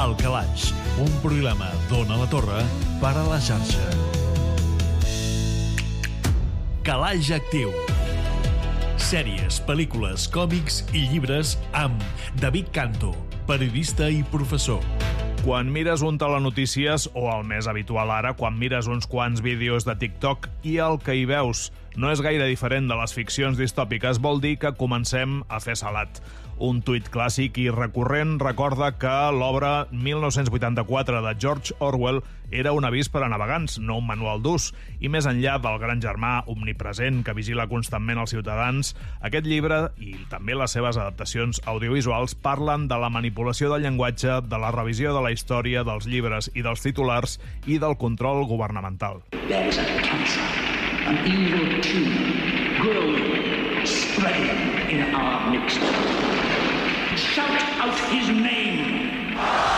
El Calaix, un programa d'Ona la Torre per a la xarxa. Calaix Actiu. Sèries, pel·lícules, còmics i llibres amb David Canto, periodista i professor. Quan mires un telenotícies, o el més habitual ara, quan mires uns quants vídeos de TikTok i el que hi veus no és gaire diferent de les ficcions distòpiques, vol dir que comencem a fer salat. Un tuit clàssic i recurrent recorda que l'obra 1984 de George Orwell era un avís per a navegants, no un manual d'ús. I més enllà del gran germà omnipresent que vigila constantment els ciutadans, aquest llibre i també les seves adaptacions audiovisuals parlen de la manipulació del llenguatge, de la revisió de la història, dels llibres i dels titulars i del control governamental. There is a cancer, an evil tumor, growing, spreading in our midst. Shout out his name!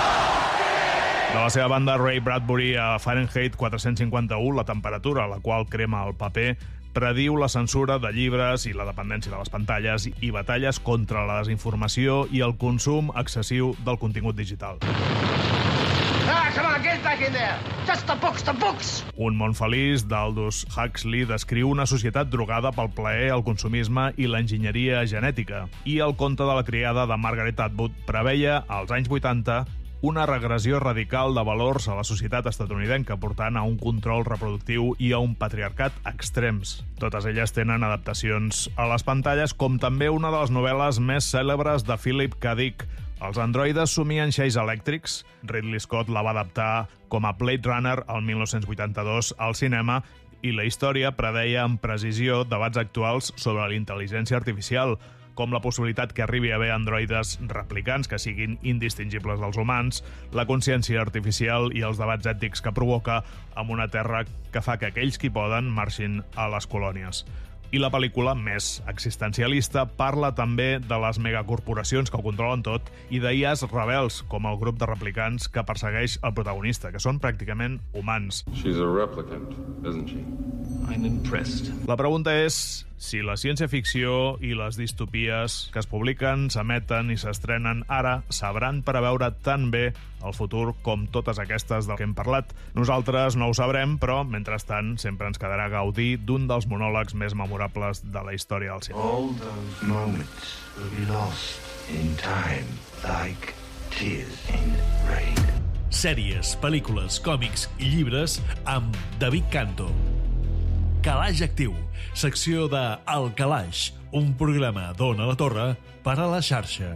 De la seva banda, Ray Bradbury a Fahrenheit 451, la temperatura a la qual crema el paper, prediu la censura de llibres i la dependència de les pantalles i batalles contra la desinformació i el consum excessiu del contingut digital. Come on, get back in there! Just the books! Un món feliç d'Aldous Huxley descriu una societat drogada pel plaer, el consumisme i l'enginyeria genètica. I el conte de la criada de Margaret Atwood preveia, als anys 80, una regressió radical de valors a la societat estatunidenca, portant a un control reproductiu i a un patriarcat extrems. Totes elles tenen adaptacions a les pantalles, com també una de les novel·les més cèlebres de Philip K. Dick, Els androides somien xais elèctrics. Ridley Scott la va adaptar com a Blade Runner el 1982 al cinema i la història predeia amb precisió debats actuals sobre la intel·ligència artificial, com la possibilitat que arribi a haver androides replicants que siguin indistingibles dels humans, la consciència artificial i els debats ètics que provoca amb una terra que fa que aquells qui poden marxin a les colònies. I la pel·lícula, més existencialista, parla també de les megacorporacions que ho controlen tot i d'IAs rebels, com el grup de replicants que persegueix el protagonista, que són pràcticament humans. She's a replicant, isn't she? I'm impressed. La pregunta és si la ciència-ficció i les distopies que es publiquen, s'emeten i s'estrenen ara sabran preveure tan bé el futur com totes aquestes del que hem parlat. Nosaltres no ho sabrem, però, mentrestant, sempre ens quedarà gaudir d'un dels monòlegs més memorables de la història del cinema. All those moments will be lost in time, like tears in rain. Sèries, pel·lícules, còmics i llibres amb David Canto. Calaix Actiu, secció de El Calaix, un programa d'Ona la Torre per a la xarxa.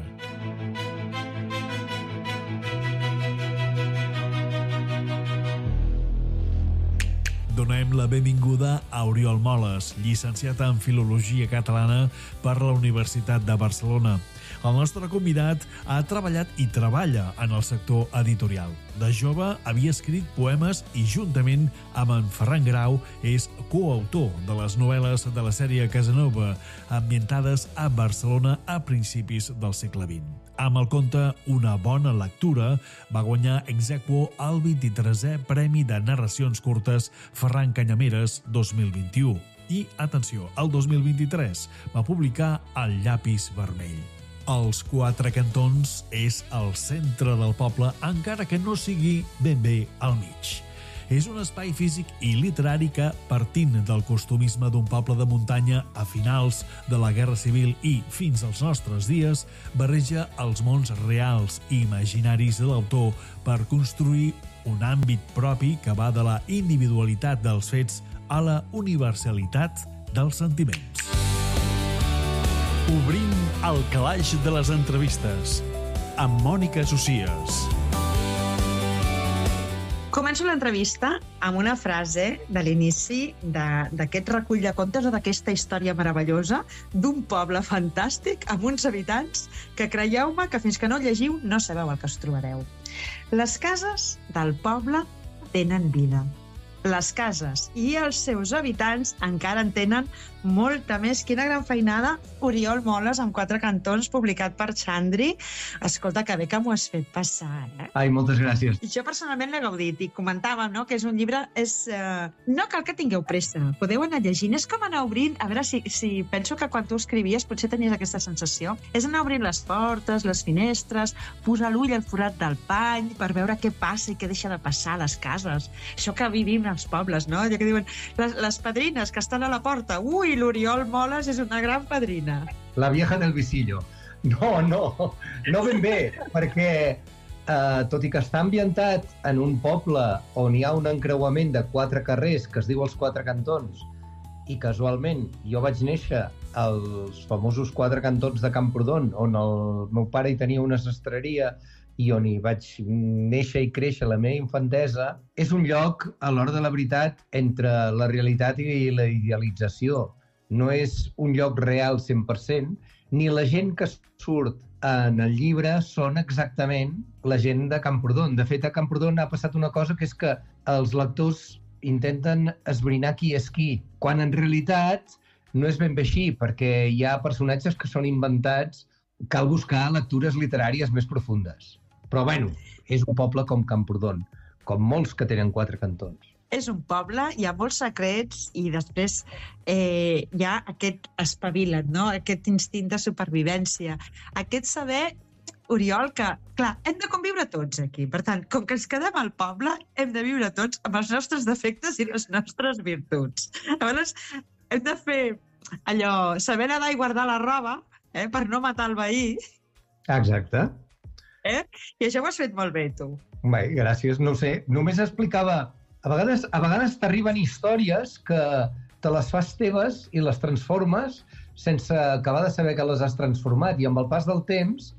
Donem la benvinguda a Oriol Moles, llicenciat en Filologia Catalana per la Universitat de Barcelona. El nostre convidat ha treballat i treballa en el sector editorial. De jove havia escrit poemes i, juntament amb en Ferran Grau, és coautor de les novel·les de la sèrie Casanova, ambientades a Barcelona a principis del segle XX. Amb el conte Una bona lectura va guanyar ex aequo el 23è Premi de Narracions Curtes Ferran Canyameres 2021. I, atenció, el 2023 va publicar El llapis vermell. Els Quatre Cantons és el centre del poble, encara que no sigui ben bé al mig. És un espai físic i literari que, partint del costumisme d'un poble de muntanya a finals de la Guerra Civil i fins als nostres dies, barreja els mons reals i imaginaris de l'autor per construir un àmbit propi que va de la individualitat dels fets a la universalitat dels sentiments. Obrim el calaix de les entrevistes amb Mònica Socias. Començo l'entrevista amb una frase de l'inici d'aquest recull de contes o d'aquesta història meravellosa d'un poble fantàstic amb uns habitants que, creieu-me, que fins que no el llegiu no sabeu el que us trobareu. Les cases del poble tenen vida. Les cases i els seus habitants encara en tenen molta més. Quina gran feinada. Oriol Moles, amb 4 cantons, publicat per Xandri. Escolta, que bé que m'ho has fet passar, eh? Ai, moltes gràcies. Jo personalment l'he gaudit i comentàvem, no?, que és un llibre... No cal que tingueu pressa, podeu anar llegint. És com anar obrint... A veure, si penso que quan tu escrivies potser tenies aquesta sensació. És anar obrint les portes, les finestres, posar l'ull al forat del pany per veure què passa i què deixa de passar a les cases. Això que vivim als pobles, no? Allò que diuen les padrines que estan a la porta. Ui, l'Oriol Moles és una gran padrina. La vieja del visillo. No ben bé, perquè tot i que està ambientat en un poble on hi ha un encreuament de 4 carrers que es diu els 4 cantons, i casualment jo vaig néixer als famosos 4 cantons de Camprodon, on el meu pare hi tenia una sastreria i on hi vaig néixer i créixer la meva infantesa, és un lloc, a l'hora de la veritat, entre la realitat i la idealització. No és un lloc real 100%, ni la gent que surt en el llibre són exactament la gent de Camprodon. De fet, a Camprodon ha passat una cosa, que és que els lectors intenten esbrinar qui és qui, quan en realitat no és ben bé així, perquè hi ha personatges que són inventats, cal buscar lectures literàries més profundes. Però, bueno, és un poble com Camprodon, com molts que tenen 4 cantons. És un poble, hi ha molts secrets i després hi ha aquest espavila't, no? Aquest instint de supervivència, aquest saber, Oriol, que, clar, hem de conviure tots aquí. Per tant, com que ens quedem al poble, hem de viure tots amb els nostres defectes i les nostres virtuts. Llavors, hem de fer allò, saber nedar i guardar la roba, per no matar el veí. Exacte. I això ho has fet molt bé, tu. Bé, gràcies. No ho sé, només explicava... A vegades t'arriben històries que te les fas teves i les transformes sense acabar de saber que les has transformat. I amb el pas del temps,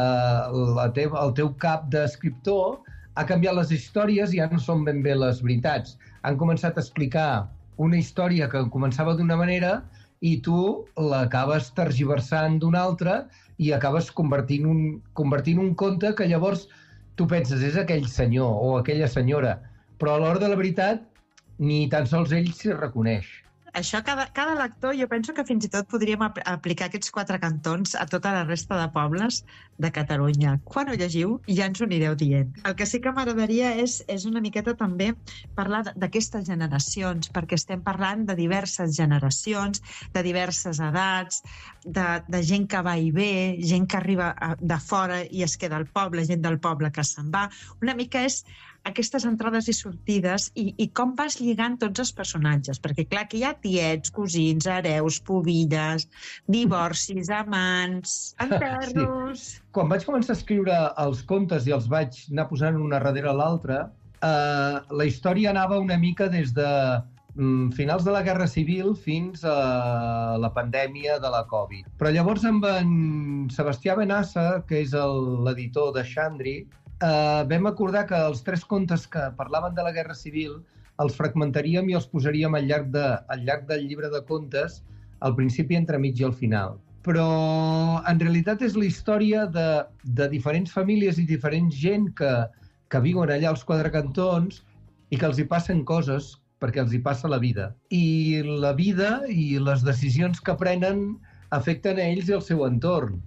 el teu cap d'escriptor ha canviat les històries i ja no són ben bé les veritats. Han començat a explicar una història que començava d'una manera i tu l'acabes tergiversant d'una altra i acabes convertint un conte que llavors tu penses és aquell senyor o aquella senyora, però a l'hora de la veritat ni tan sols ell s'hi reconeix. Això, cada lector, jo penso que fins i tot podríem aplicar aquests 4 cantons a tota la resta de pobles de Catalunya. Quan ho llegiu, ja ens ho anireu dient. El que sí que m'agradaria és una miqueta també parlar d'aquestes generacions, perquè estem parlant de diverses generacions, de diverses edats, de gent que va i ve, gent que arriba de fora i es queda al poble, gent del poble que se'n va. Una mica és aquestes entrades i sortides i com vas lligant tots els personatges, perquè clar que hi ha tiets, cosins, hereus, pobilles, divorcis, amants, enterros... Sí. Quan vaig començar a escriure els contes i els vaig anar posant una darrere l'altra, la història anava una mica des de finals de la Guerra Civil fins a la pandèmia de la Covid. Però llavors amb en Sebastià Benassa, que és l'editor de Xandri, vam acordar que els 3 contes que parlaven de la Guerra Civil els fragmentaríem i els posaríem al llarg del llibre de contes, al principi, entremig i al final. Però en realitat és la història de diferents famílies i diferents gent que viuen allà als 4 cantons i que els hi passen coses perquè els hi passa la vida. I la vida i les decisions que prenen afecten a ells i al seu entorn,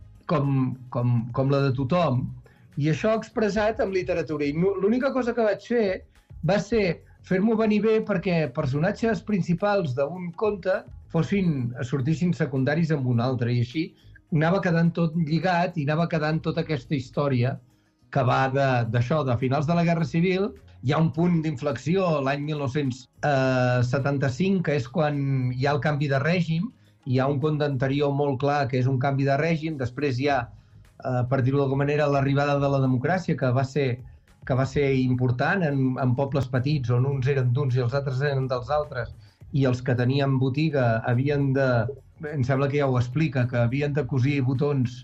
com la de tothom. I això expressat amb literatura. I l'única cosa que vaig fer va ser fer-m'ho venir bé perquè personatges principals d'un conte sortissin secundaris amb un altre. I així anava quedant tot lligat i anava quedant tota aquesta història que va d'això, de finals de la Guerra Civil. Hi ha un punt d'inflexió l'any 1975, que és quan hi ha el canvi de règim. Hi ha un conte anterior molt clar, que és un canvi de règim. Després hi ha, per dir-ho d'alguna manera, l'arribada de la democràcia, que va ser important en pobles petits, on uns eren d'uns i els altres eren dels altres, i els que tenien botiga havien de... Em sembla que ja ho explica, que havien de cosir botons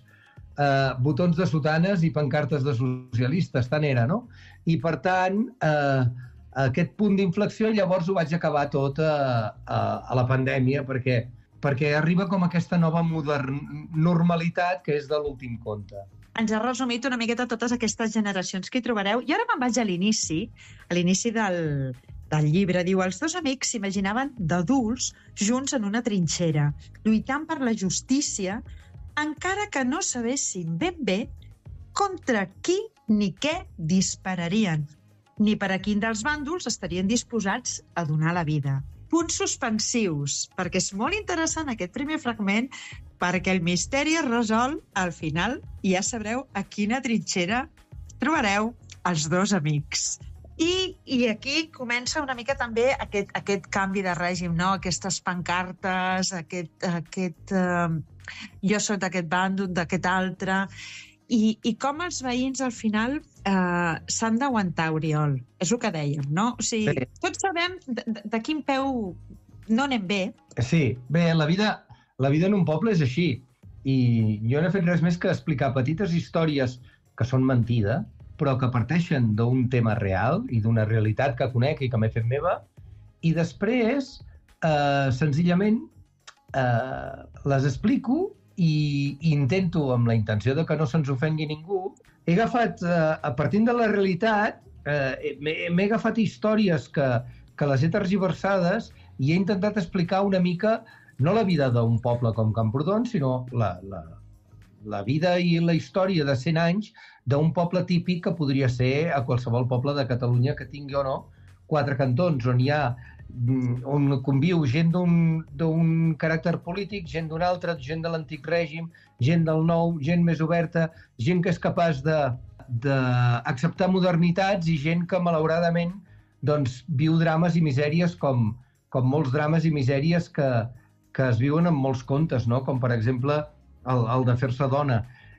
de sotanes i pancartes de socialistes, tant era, no? I, per tant, aquest punt d'inflexió llavors ho vaig acabar tot a la pandèmia, perquè arriba com aquesta nova normalitat que és de l'últim conte. Ens ha resumit una miqueta totes aquestes generacions que hi trobareu. I ara me'n vaig a l'inici del llibre, diu: els dos amics s'imaginaven d'adults junts en una trinxera, lluitant per la justícia, encara que no sabessin ben bé contra qui ni què dispararien, ni per a quin dels bàndols estarien disposats a donar la vida. Punts suspensius, perquè és molt interessant aquest primer fragment, perquè el misteri es resol al final i ja sabreu a quina trinxera trobareu els dos amics. I aquí comença una mica també aquest canvi de règim, no? Aquestes pancartes, jo soc d'aquest bàndol, d'aquest altre, i com els veïns al final s'han d'aguantar, Oriol. És el que dèiem, no? O sigui, tots sabem de quin peu no anem bé. Sí, bé, la vida en un poble és així. I jo no he fet res més que explicar petites històries que són mentida, però que parteixen d'un tema real i d'una realitat que conec i que m'he fet meva, i després, senzillament, les explico i intento, amb la intenció de que no se'ns ofengui ningú, he agafat, a partir de la realitat, m'he agafat històries que les he tergiversades i he intentat explicar una mica, no la vida d'un poble com Camprodon, sinó la vida i la història de 100 anys d'un poble típic que podria ser a qualsevol poble de Catalunya que tingui o no 4 cantons, on conviu gent d'un caràcter polític, gent d'un altre, gent de l'antic règim, gent del nou, gent més oberta, gent que és capaç d'acceptar modernitats i gent que, malauradament, doncs, viu drames i misèries com molts drames i misèries que es viuen en molts contes, no? Com, per exemple, el de fer-se dona.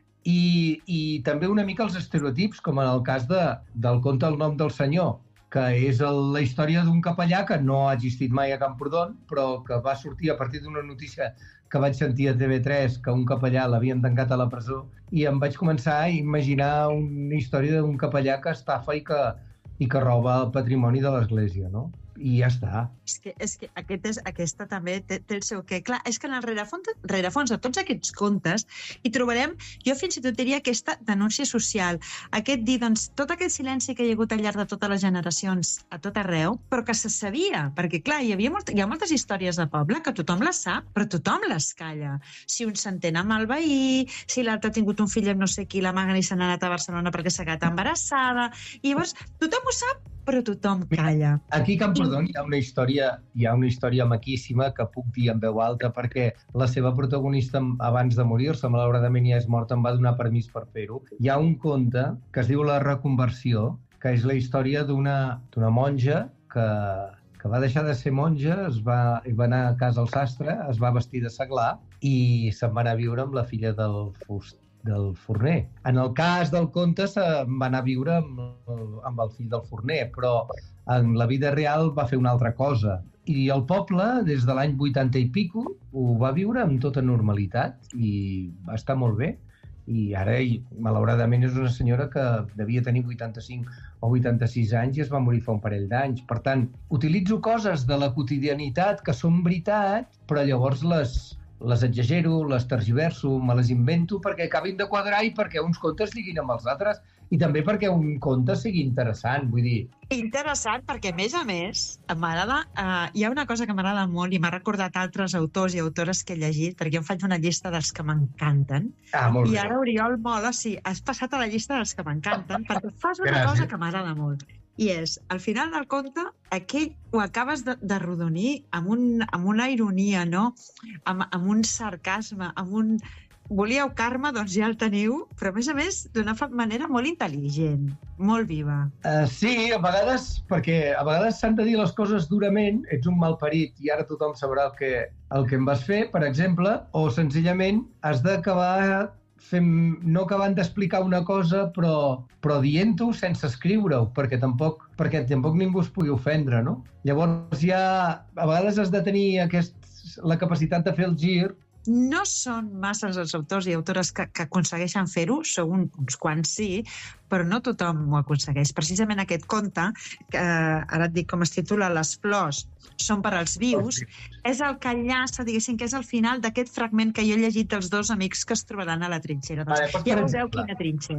I també una mica els estereotips, com en el cas del conte El nom del senyor, que és la història d'un capellà que no ha existit mai a Camprodon, però que va sortir a partir d'una notícia que vaig sentir a TV3, que un capellà l'havien tancat a la presó, i em vaig començar a imaginar una història d'un capellà que estafa i que roba el patrimoni de l'Església, no? I ja està. És que aquesta també té el seu què. Clar, és que en el rerefons de tots aquests contes hi trobarem, jo fins i tot diria, aquesta denúncia social, aquest dir, doncs, tot aquest silenci que hi ha hagut al llarg de totes les generacions a tot arreu, però que se sabia, perquè clar, hi ha moltes històries de poble que tothom les sap, però tothom les calla. Si un s'entén amb el veí, si l'altre ha tingut un fill amb no sé qui, l'amaguen i se n'ha anat a Barcelona perquè s'ha quedat embarassada, i llavors tothom ho sap, però tothom calla. Aquí a Camprodon hi ha una història maquíssima que puc dir en veu alta perquè la seva protagonista, abans de morir-se, malauradament ja és morta, em va donar permís per fer-ho. Hi ha un conte que es diu La reconversió, que és la història d'una monja que va deixar de ser monja, va anar a casa al sastre, es va vestir de seglar i se'n va anar a viure amb la filla del forner. En el cas del conte se'n va anar a viure amb el fill del forner, però en la vida real va fer una altra cosa. I el poble, des de l'any 80 i pico, ho va viure amb tota normalitat i va estar molt bé. I ara, malauradament, és una senyora que devia tenir 85 o 86 anys i es va morir fa un parell d'anys. Per tant, utilitzo coses de la quotidianitat que són veritat, però llavors les exagero, les tergiverso, me les invento perquè acabin de quadrar i perquè uns contes liguin amb els altres i també perquè un conte sigui interessant, vull dir. Interessant perquè, a més, m'agrada, hi ha una cosa que m'agrada molt i m'ha recordat altres autors i autores que he llegit, perquè jo em faig una llista dels que m'encanten. Molt bé. I ara, Oriol Mola, sí, has passat a la llista dels que m'encanten perquè fas una cosa que m'agrada molt. I és, al final del conte, aquell ho acabes d'arrodonir amb una ironia, no? Amb un sarcasme, amb un... Volíeu karma, doncs ja el teniu, però a més, d'una manera molt intel·ligent, molt viva. Sí, a vegades s'han de dir les coses durament, ets un malparit i ara tothom sabrà el que em vas fer, per exemple, o senzillament has d'acabar no acabant d'explicar una cosa, però dient-ho sense escriure-ho, perquè tampoc ningú es pugui ofendre, no? Llavors a vegades has de tenir la capacitat de fer el gir. No són massa els autors i autores que aconsegueixen fer-ho, són uns quants sí, però no tothom ho aconsegueix. Precisament aquest conte, que ara et dic com es titula, Les flors són per als vius, és el que enllaça, diguéssim, que és el final d'aquest fragment que jo he llegit dels dos amics que es trobaran a la trinxera. Ja veureu quina trinxera.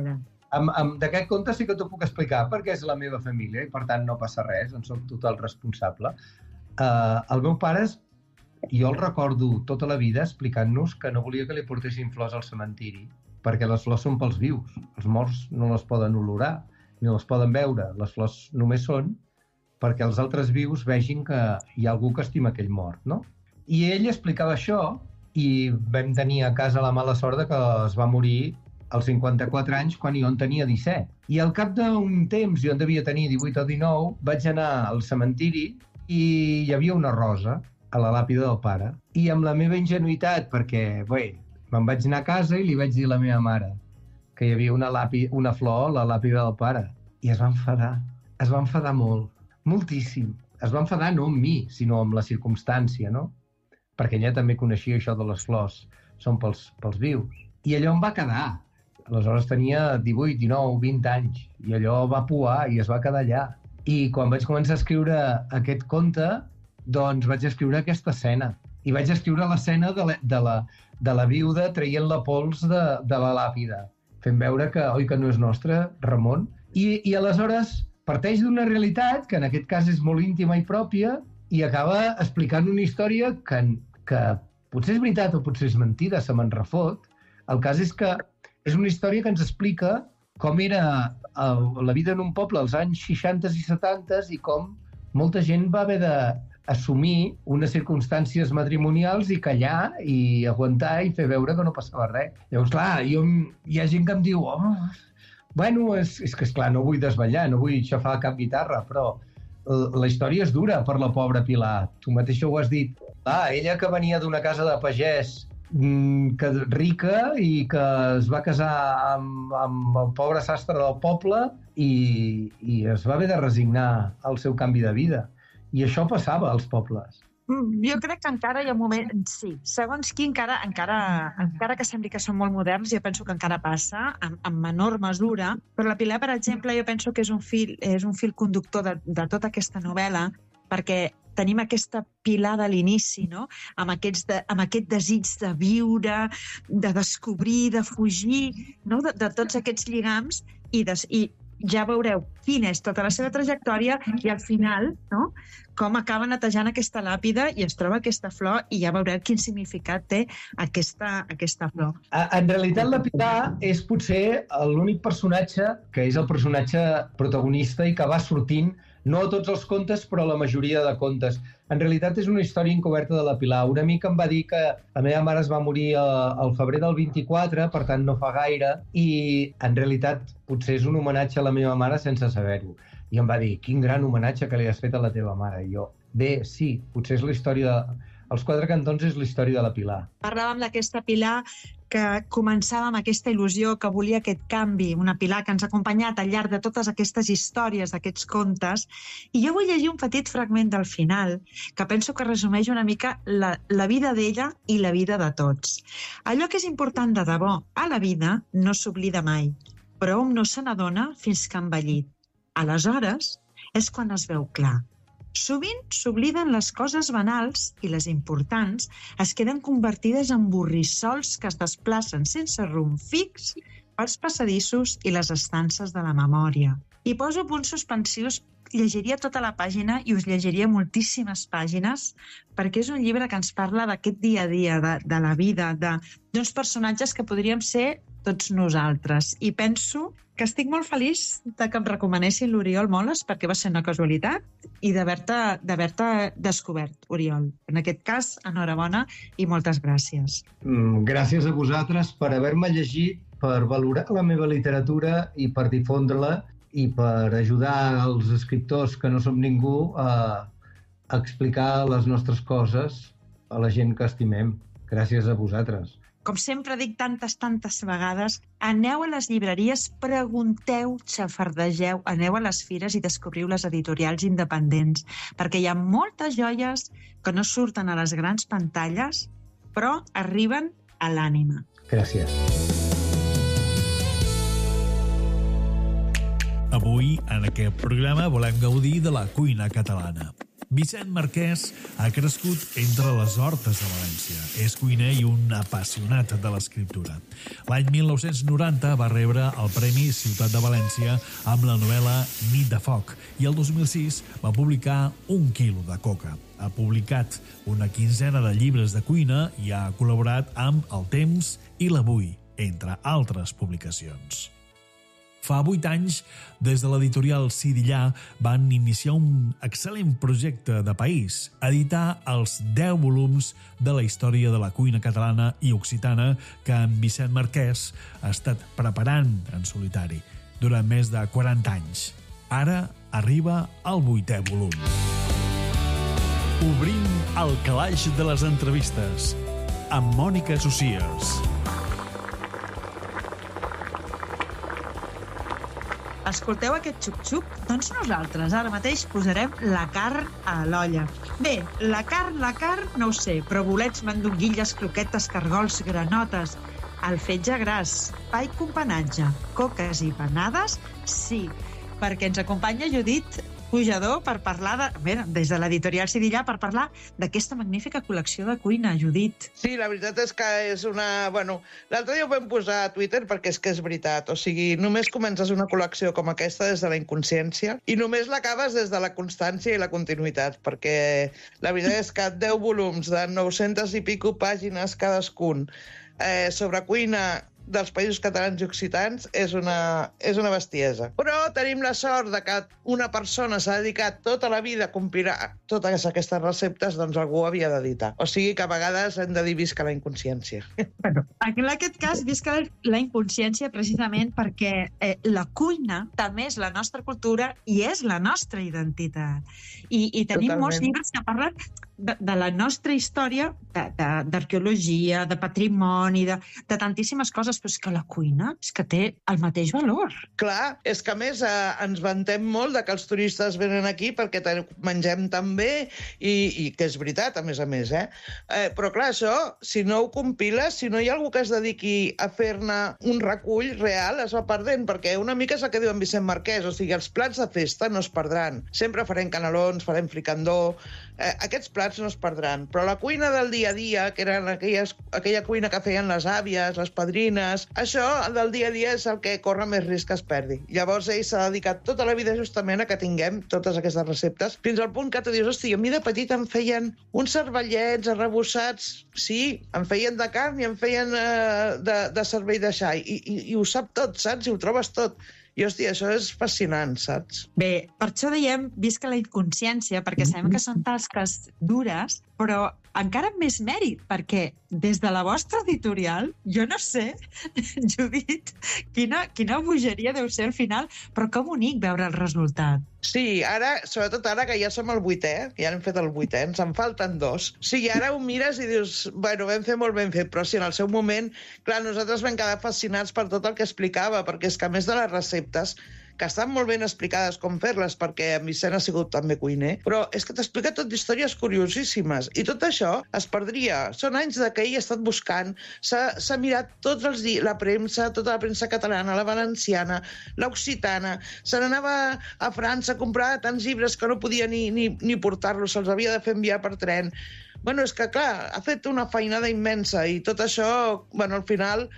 D'aquest conte sí que t'ho puc explicar perquè és la meva família i per tant no passa res, en soc total responsable. El meu pare, jo el recordo tota la vida explicant-nos que no volia que li portessin flors al cementiri perquè les flors són pels vius. Els morts no les poden olorar ni les poden veure. Les flors només són perquè els altres vius vegin que hi ha algú que estima aquell mort, no? I ell explicava això i vam tenir a casa la mala sort que es va morir als 54 anys quan jo en tenia 17. I al cap d'un temps, jo en devia tenir 18 o 19, vaig anar al cementiri i hi havia una rosa a la làpida del pare. I amb la meva ingenuïtat, perquè, me'n vaig anar a casa i li vaig dir a la meva mare que hi havia una flor a la làpida del pare. I es va enfadar. Es va enfadar molt, moltíssim. Es va enfadar no amb mi, sinó amb la circumstància, no? Perquè ella també coneixia això de les flors, són pels vius. I allò em va quedar. Aleshores tenia 18, 19, 20 anys, i allò va puar i es va quedar allà. I quan vaig començar a escriure aquest conte, doncs vaig escriure aquesta escena. I vaig escriure l'escena de la viuda traient la pols de la làpida, fent veure que, oi que no és nostre, Ramon? I aleshores parteix d'una realitat, que en aquest cas és molt íntima i pròpia, i acaba explicant una història que potser és veritat o potser és mentida, se me'n refot. El cas és que és una història que ens explica com era la vida en un poble als anys 60 i 70 i com molta gent va haver d'assumir unes circumstàncies matrimonials i callar i aguantar i fer veure que no passava res. Llavors, clar, hi ha gent que em diu és que, esclar, no vull desvetllar, no vull xafar cap guitarra, però la història és dura per la pobra Pilar. Tu mateixa ho has dit. Ella que venia d'una casa de pagès rica i que es va casar amb el pobre sastre del poble i es va haver de resignar al seu canvi de vida. I això passava als pobles. Jo crec que encara hi ha moments, sí. Segons qui, encara que sembli que són molt moderns, jo penso que encara passa, en menor mesura. Però la Pilar, per exemple, jo penso que és un fil conductor de tota aquesta novel·la, perquè tenim aquesta Pilar de l'inici, no? Amb aquest desig de viure, de descobrir, de fugir, no? De tots aquests lligams, i ja veureu quina és tota la seva trajectòria i al final, no? Com acaba netejant aquesta làpida i es troba aquesta flor i ja veureu quin significat té aquesta flor. En realitat la Pilar és potser l'únic personatge que és el personatge protagonista i que va sortint no a tots els contes, però a la majoria de contes. En realitat és una història encoberta de la Pilar. Una mica em va dir que la meva mare es va morir al febrer del 24, per tant no fa gaire, i en realitat potser és un homenatge a la meva mare sense saber-ho. I em va dir, quin gran homenatge que li has fet a la teva mare. I jo, bé, sí, potser és la història Els Quatre Cantons és la història de la Pilar. Parlàvem d'aquesta Pilar que començava amb aquesta il·lusió, que volia aquest canvi, una Pilar que ens ha acompanyat al llarg de totes aquestes històries, d'aquests contes, i jo vull llegir un petit fragment del final, que penso que resumeix una mica la vida d'ella i la vida de tots. Allò que és important de debò a la vida no s'oblida mai, però hom no se n'adona fins que ha envellit. Aleshores és quan es veu clar. Sovint s'obliden les coses banals i les importants es queden convertides en borrissols que es desplacen sense rumb fix pels passadissos i les estances de la memòria. I poso punts suspensius, llegiria tota la pàgina i us llegiria moltíssimes pàgines perquè és un llibre que ens parla d'aquest dia a dia, de la vida, d'uns personatges que podríem ser tots nosaltres. I penso que estic molt feliç que em recomanessin l'Oriol Moles perquè va ser una casualitat i d'haver-te descobert, Oriol. En aquest cas, enhorabona i moltes gràcies. Gràcies a vosaltres per haver-me llegit, per valorar la meva literatura i per difondre-la i per ajudar els escriptors que no som ningú a explicar les nostres coses a la gent que estimem. Gràcies a vosaltres. Com sempre dic tantes vegades, aneu a les llibreries, pregunteu, xafardegeu, aneu a les fires i descobriu les editorials independents, perquè hi ha moltes joies que no surten a les grans pantalles, però arriben a l'ànima. Gràcies. Avui, en aquest programa, volem gaudir de la cuina catalana. Vicent Marquès ha crescut entre les hortes de València. És cuiner i un apassionat de l'escriptura. L'any 1990 va rebre el Premi Ciutat de València amb la novel·la Nit de foc i el 2006 va publicar 1 quilo de coca. Ha publicat una quinzena de llibres de cuina i ha col·laborat amb El Temps i l'Avui, entre altres publicacions. Fa 8 anys, des de l'editorial Sidillà, van iniciar un excel·lent projecte de país, editar els 10 volums de la història de la cuina catalana i occitana que en Vicent Marquès ha estat preparant en solitari durant més de 40 anys. Ara arriba el 8è volum. Obrim el calaix de les entrevistes amb Mònica Socies. Escolteu aquest xup-xup? Doncs nosaltres ara mateix posarem la carn a l'olla. Bé, la carn, no ho sé, però bolets, mandonguilles, croquetes, cargols, granotes, el fetge gras, pa i companatge, coques i panades, sí, perquè ens acompanya Judit Pujador per parlar des de l'editorial Sidillà, per parlar d'aquesta magnífica col·lecció de cuina, Judit. Sí, la veritat és que és una... Bueno, l'altre dia ho vam posar a Twitter perquè és que és veritat. O sigui, només comences una col·lecció com aquesta des de la inconsciència i només l'acabes des de la constància i la continuïtat, perquè la veritat és que 10 volums de 900 i pico pàgines cadascun sobre cuina dels països catalans i occitans és una bestiesa. Però tenim la sort de que una persona s'ha dedicat tota la vida a compilar totes aquestes receptes, doncs algú havia d'editar. O sigui que a vegades hem de dir visca la inconsciència. Bueno, en aquest cas, visca la inconsciència precisament perquè la cuina també és la nostra cultura i és la nostra identitat. I tenim molts llibres que parlen de la nostra història, d'arqueologia, de patrimoni, de tantíssimes coses, però és que la cuina és que té el mateix valor. Clar, és que a més ens vantem molt de que els turistes venen aquí perquè mengem tan bé i que és veritat, a més, però clar, això, si no ho compiles, si no hi ha algú que es dediqui a fer-ne un recull real, es va perdent, perquè una mica és el que diu en Vicent Marquès, o sigui, els plats de festa no es perdran. Sempre farem canelons, farem fricandó, aquests plats no es perdran, però la cuina del dia a dia, que era aquella cuina que feien les àvies, les padrines, això del dia a dia és el que corre més risc que es perdi. Llavors ell s'ha dedicat tota la vida justament a que tinguem totes aquestes receptes, fins al punt que tu dius, hosti, a mi de petit em feien uns cervellets arrebossats, sí, em feien de carn i em feien de cervell de xai, i ho sap tot, saps? I ho trobes tot. I, hòstia, això és fascinant, saps? Bé, per això dèiem visca la inconsciència, perquè sabem que són tasques dures, però encara amb més mèrit, perquè des de la vostra editorial, jo no sé, Judit, quina bogeria deu ser al final, però que bonic veure el resultat. Sí, sobretot ara que ja som al 8è, ja hem fet el 8è, ens en falten 2. Sí, ara ho mires i dius, bueno, vam fer molt ben fet, però sí, en el seu moment, clar, nosaltres vam quedar fascinats per tot el que explicava, perquè és que a més de les receptes, que estan molt ben explicades com fer-les, perquè en Vicent ha sigut també cuiner, però és que t'explica tot d'històries curiosíssimes, i tot això es perdria. Són anys que ell ha estat buscant, s'ha mirat tots els dies, la premsa, tota la premsa catalana, la valenciana, l'occitana, se n'anava a França a comprar tants llibres que no podia ni portar-los, se'ls havia de fer enviar per tren. Bueno, és que, clar, ha fet una feinada immensa i tot això, bueno, al final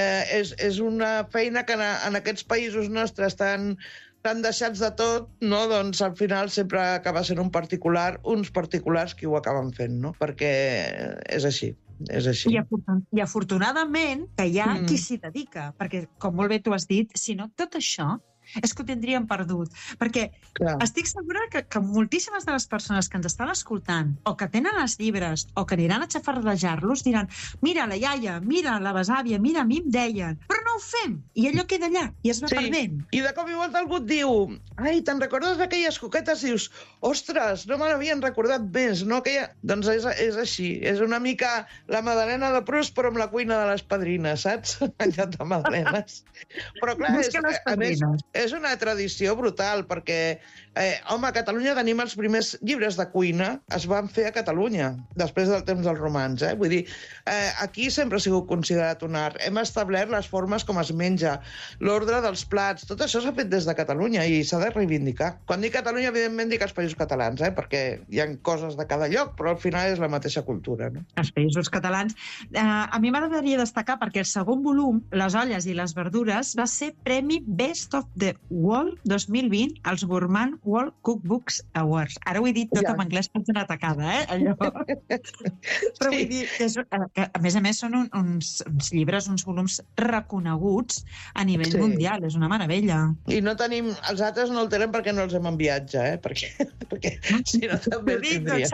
és una feina que en aquests països nostres tan deixats de tot, no? Doncs al final sempre acaba sent uns particulars que ho acaben fent, no? Perquè és així. És així. I afortunadament que hi ha qui s'hi dedica, perquè, com molt bé tu has dit, si no tot això és que ho tindríem perdut. Perquè estic segura que moltíssimes de les persones que ens estan escoltant o que tenen els llibres o que aniran a xafardejar-los diran, mira la iaia, mira la besàvia, mira, a mi em deien, però no ho fem. I allò queda allà i es va perdent. I de cop i volta algú et diu, ai, te'n recordes d'aquelles coquetes? I dius, ostres, no me n'havien recordat més, no? Doncs és així, és una mica la magdalena de Proust, però amb la cuina de les padrines, saps? En lloc de magdalenes. Però clar, a més, és una tradició brutal, perquè, home, a Catalunya tenim els primers llibres de cuina, es van fer a Catalunya, després del temps dels romans, Vull dir, aquí sempre ha sigut considerat un art. Hem establert les formes com es menja, l'ordre dels plats, tot això s'ha fet des de Catalunya i s'ha de reivindicar. Quan dic Catalunya, evidentment dic els Països Catalans, perquè hi ha coses de cada lloc, però al final és la mateixa cultura, no? Els Països Catalans. A mi m'agradaria destacar perquè el segon volum, Les olles i les verdures, va ser Premi Best of the World 2020 als Gourmand World Cookbooks Awards. Ara ho he dit tot en anglès per una atacada, allò. Però vull dir que, a més, són uns llibres, uns volums reconeguts a nivell mundial. És una meravella. I no tenim... Els altres no el tenen perquè no els hem enviat ja, perquè si no també el tindria.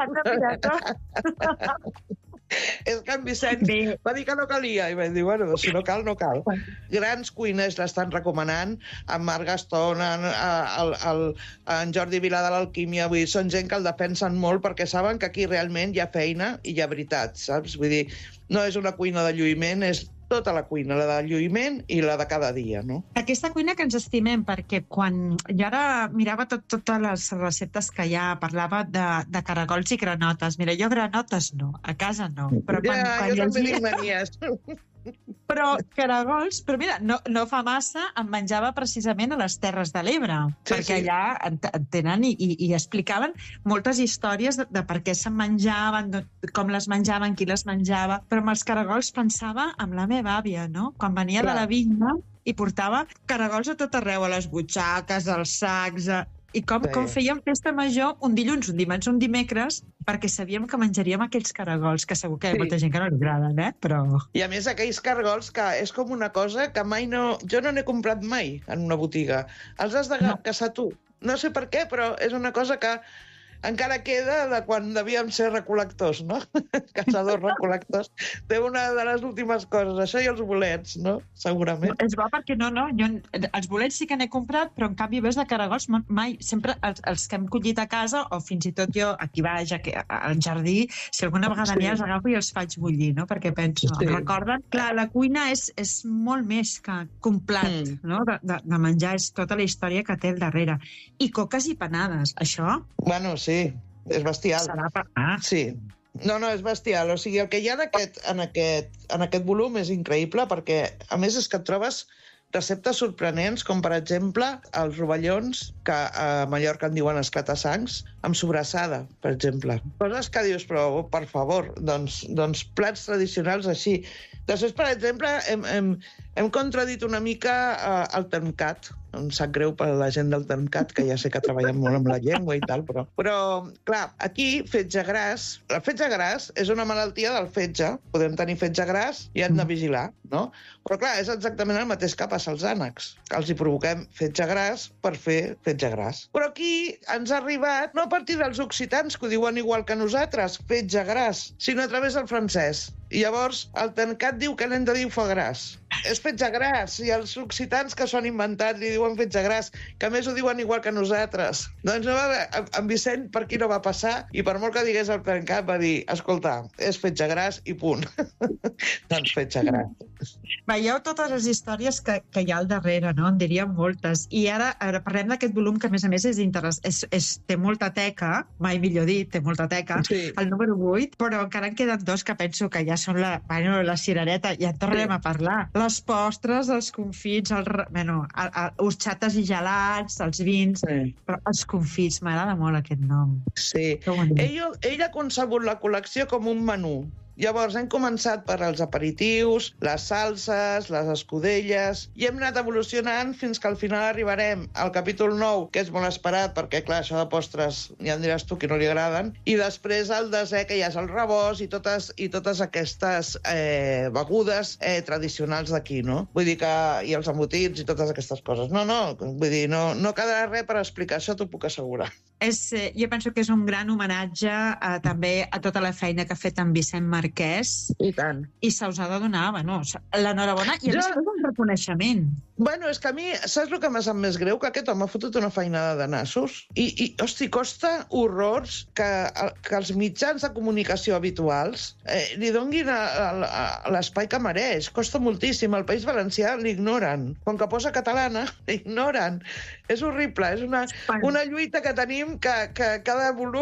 És que en Vicent va dir que no calia i vaig dir, bueno, si no cal, no cal. Grans cuiners l'estan recomanant, en Marc Gaston, en Jordi Vilà de l'Alquímia, vull dir, són gent que el defensen molt perquè saben que aquí realment hi ha feina i hi ha veritat, saps? Vull dir, no és una cuina de lluïment, és tota la cuina, la de lluïment i la de cada dia, no? Aquesta cuina que ens estimem, perquè quan jo ara mirava totes les receptes que hi ha, parlava de caragols i granotes. Mira, jo granotes no, a casa no. Però quan jo també tinc manies. Però caragols, però mira, no fa massa em menjava precisament a les Terres de l'Ebre, perquè allà en tenen i explicaven moltes històries de per què se'n menjaven, com les menjaven, qui les menjava, però amb els caragols pensava en la meva àvia, no? Quan venia de la vinya i portava caragols a tot arreu, a les butxaques, als sacs... I com fèiem festa major un dilluns, un dimarts, un dimecres, perquè sabíem que menjaríem aquells caragols, que segur que hi ha molta gent que no li agraden, però... I a més, aquells caragols que és com una cosa que mai no... Jo no n'he comprat mai en una botiga. Els has de caçar tu. No sé per què, però és una cosa que encara queda de quan devíem ser recol·lectors, no? Caçadors recol·lectors. Té una de les últimes coses, això i els bolets, no? Segurament. És bo perquè jo els bolets sí que n'he comprat, però en canvi ves de caragols mai. Sempre els que hem collit a casa, o fins i tot jo aquí baix, al jardí, si alguna vegada n'hi ha, els agafo i els faig bullir, no? Perquè penso, em recorden... Clar, la cuina és molt més que un plat, no? De menjar, és tota la història que té al darrere. I coques i panades, això... Bueno, sí, és bestial. Sí. No, és bestial. O sigui, el que hi ha en aquest volum és increïble perquè, a més, és que et trobes receptes sorprenents, com, per exemple, els rovellons, que a Mallorca en diuen esclatassancs, amb sobrassada, per exemple. Coses que dius, però, per favor, doncs plats tradicionals així. Després, per exemple, hem contradit una mica el termcat. Em sap greu per la gent del termcat, que ja sé que treballen molt amb la llengua i tal, però clar, aquí, fetge gras... El fetge gras és una malaltia del fetge. Podem tenir fetge gras i hem de vigilar, no? Però clar, és exactament el mateix que passa als ànecs. Els hi provoquem fetge gras per fer fetge gras. Però aquí ens ha arribat, no a partir dels occitans, que ho diuen igual que nosaltres, fetge gras, sinó a través del francès. I llavors el termcat diu que n'hem de dir foie gras. És fetge gras, i els occitans que s'ho han inventat li diuen fetge gras, que a més ho diuen igual que nosaltres. Doncs en Vicent per aquí no va passar, i per molt que digués el termcat va dir, escolta, és fetge gras i punt. Doncs fetge gras. Veieu totes les històries que hi ha al darrere, no? En diríem moltes. I ara parlem d'aquest volum que, a més és té molta teca, mai millor dit, té molta teca, el número 8, però encara en queden dos que penso que ja són la cirereta, ja en tornarem a parlar. Les postres, els confits, horxates i gelats, els vins, però els confits, m'agrada molt aquest nom. Sí. Ell ha concebut la col·lecció com un menú. Llavors hem començat per als aperitius, les salses, les escudelles, i hem anat evolucionant fins que al final arribarem al capítol 9, que és molt esperat, perquè, clar, això de postres ja en diràs tu que no li agraden, i després al 10è, que ja és el rebost i totes aquestes begudes tradicionals d'aquí, no? Vull dir que... i els embotits i totes aquestes coses. Vull dir, no quedarà res per explicar, això t'ho puc assegurar. Jo penso que és un gran homenatge també a tota la feina que ha fet en Vicent Marquès. I tant. I se us ha de donar, l'enhorabona. I a més, un reconeixement. Bueno, és que a mi, saps el que m'ha sap més greu? Que aquest home ha fotut una feinada de nassos i hosti, costa horrors que els mitjans de comunicació habituals li donguin l'espai que mereix. Costa moltíssim. El País Valencià l'ignoren. Com que posa catalana, l'ignoren. És horrible. És una lluita que tenim que cada volum